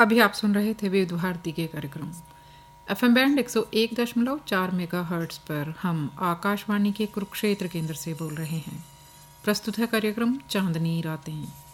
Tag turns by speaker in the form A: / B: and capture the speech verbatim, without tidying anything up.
A: अभी आप सुन रहे थे विविध भारती के कार्यक्रम एफएम बैंड एक सौ एक दशमलव चार मेगा हर्ट्ज पर हम आकाशवाणी के कुरुक्षेत्र केंद्र से बोल रहे हैं। प्रस्तुत है कार्यक्रम चांदनी रातें।